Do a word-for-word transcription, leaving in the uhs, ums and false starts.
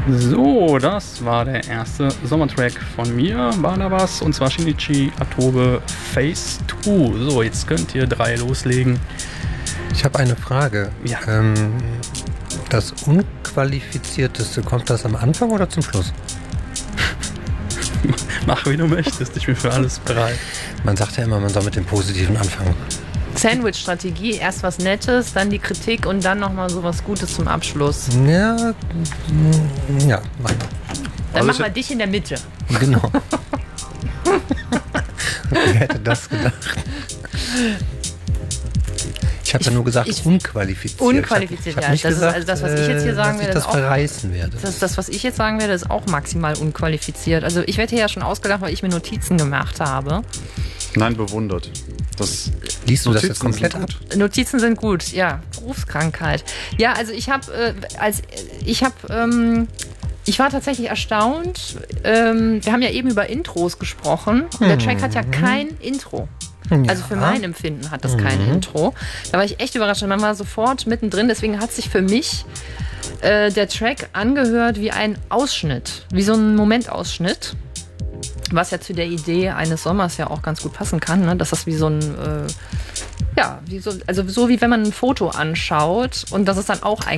So, das war der erste Sommertrack von mir, Barnabas, und zwar Shinichi Atobe Phase zwei. So, jetzt könnt ihr drei loslegen. Ich habe eine Frage. Ja. Ähm, das Unqualifizierteste, kommt das am Anfang oder zum Schluss? Mach, wie du möchtest, ich bin für alles bereit. Man sagt ja immer, man soll mit dem Positiven anfangen. Sandwich-Strategie, erst was Nettes, dann die Kritik und dann nochmal so was Gutes zum Abschluss. Ja, ja, mach mal. Dann Also machen wir dich in der Mitte. Genau. Wer hätte das gedacht? Ich habe ja nur gesagt, ich, unqualifiziert. Unqualifiziert, ich hab, ich hab ja. nicht Das gesagt, ist, also das, was ich jetzt hier sagen dass werde, ich das ist auch, verreißen werde. das, das, was ich jetzt sagen werde, ist auch maximal unqualifiziert. Also ich werde hier ja schon ausgelacht, weil ich mir Notizen gemacht habe. Nein, bewundert. Das Liest du Notizen das jetzt komplett ab? Notizen sind gut, ja. Berufskrankheit. Ja, also ich habe, äh, als ich habe, ähm, ich war tatsächlich erstaunt. Ähm, wir haben ja eben über Intros gesprochen. Und der Track hat ja kein Intro. Also für mein Empfinden hat das kein Mhm. Intro. Da war ich echt überrascht. Und man war sofort mittendrin. Deswegen hat sich für mich äh, der Track angehört wie ein Ausschnitt. Wie so ein Momentausschnitt. Was ja zu der Idee eines Sommers ja auch ganz gut passen kann, ne? Dass das wie so ein, äh, ja, wie so, also so wie wenn man ein Foto anschaut und das ist dann auch ein